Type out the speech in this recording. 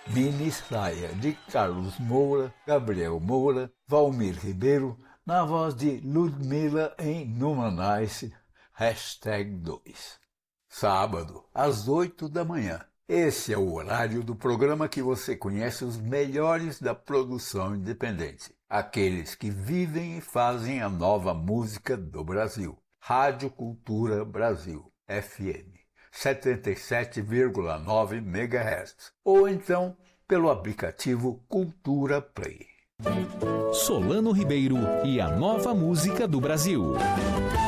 Mini Saia, de Carlos Moura, Gabriel Moura, Valmir Ribeiro, na voz de Ludmilla em Numanice, #2. Sábado, às 8 da manhã. Esse é o horário do programa que você conhece os melhores da produção independente. Aqueles que vivem e fazem a nova música do Brasil. Rádio Cultura Brasil, FM. 77,9 MHz, ou então pelo aplicativo Cultura Play. Solano Ribeiro e a nova música do Brasil.